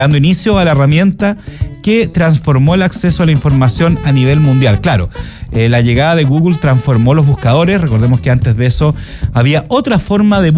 dando inicio a la herramienta que transformó el acceso a la información a nivel mundial. Claro, la llegada de Google transformó los buscadores. Recordemos que antes de eso había otra forma de